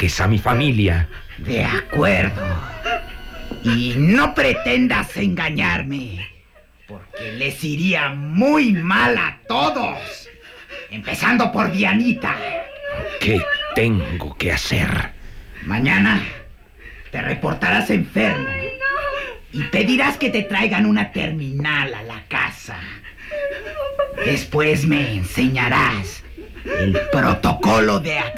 ataques a mi familia. De acuerdo. Y no pretendas engañarme, porque les iría muy mal a todos. Empezando por Dianita. ¿Qué tengo que hacer? Mañana te reportarás enfermo y pedirás que te traigan una terminal a la casa. Después me enseñarás el protocolo de acción.